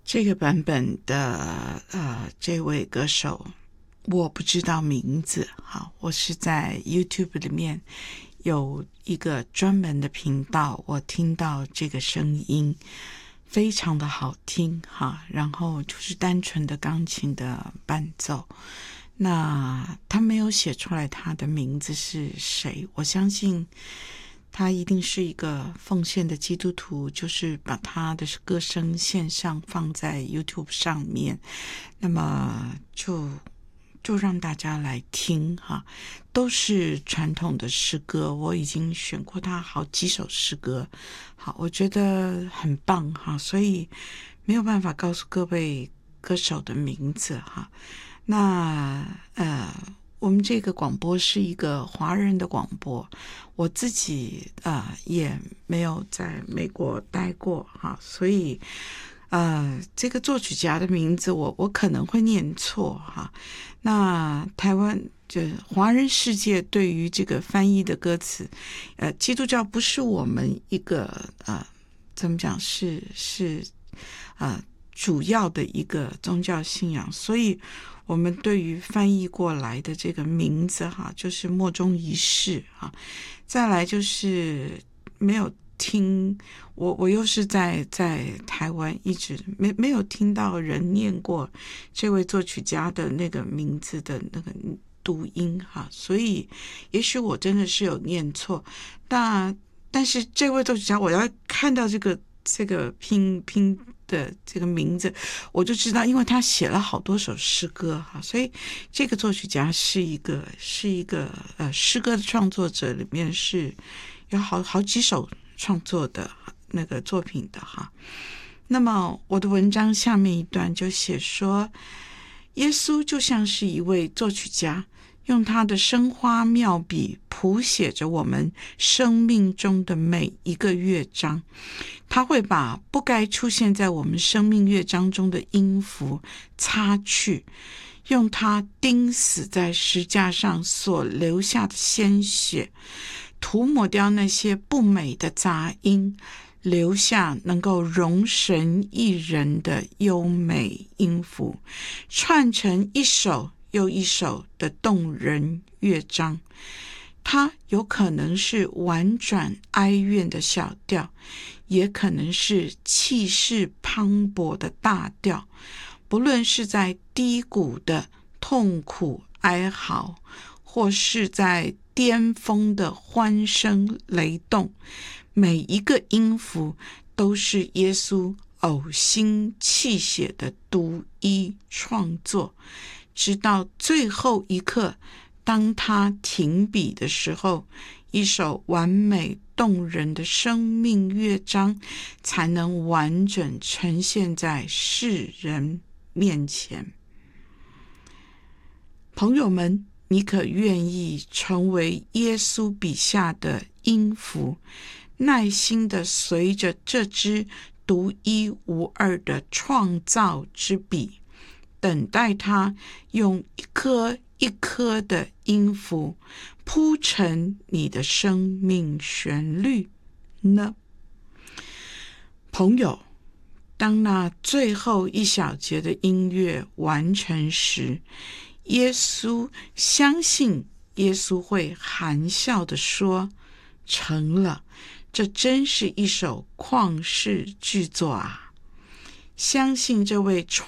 这个版本的这位歌手我不知道名字，好，我是在 YouTube 里面有一个专门的频道，我听到这个声音非常的好听哈，然后就是单纯的钢琴的伴奏。那他没有写出来他的名字是谁，我相信他一定是一个奉献的基督徒，就是把他的歌声献上放在 YouTube 上面，那么就让大家来听哈，都是传统的诗歌，我已经选过他好几首诗歌，好，我觉得很棒哈，所以没有办法告诉各位歌手的名字哈。那我们这个广播是一个华人的广播，我自己也没有在美国待过哈，所以这个作曲家的名字我可能会念错哈。那台湾就华人世界对于这个翻译的歌词，基督教不是我们一个怎么讲是主要的一个宗教信仰，所以我们对于翻译过来的这个名字哈，就是莫衷一是哈。再来就是没有听，我又是在台湾一直没有听到人念过这位作曲家的那个名字的那个读音哈，所以也许我真的是有念错。但是这位作曲家，我要看到这个拼的这个名字，我就知道，因为他写了好多首诗歌哈，所以这个作曲家是一个诗歌的创作者，里面是有好几首创作的那个作品的哈。那么我的文章下面一段就写说，耶稣就像是一位作曲家，用他的生花妙笔谱写着我们生命中的每一个乐章，他会把不该出现在我们生命乐章中的音符擦去，用他钉死在石架上所留下的鲜血涂抹掉那些不美的杂音，留下能够容神一人的优美音符，串成一首又一首的动人乐章。它有可能是婉转哀怨的小调，也可能是气势磅礴的大调。不论是在低谷的痛苦哀嚎，或是在巅峰的欢声雷动，每一个音符都是耶稣呕心泣血的独一创作，直到最后一刻，当他停笔的时候，一首完美动人的生命乐章才能完整呈现在世人面前。朋友们，你可愿意成为耶稣笔下的音符，耐心地随着这支独一无二的创造之笔，等待他用一颗一颗的音符铺成你的生命旋律呢？朋友，当那最后一小节的音乐完成时，相信耶稣会含笑地说，成了，这真是一首旷世巨作啊！相信这位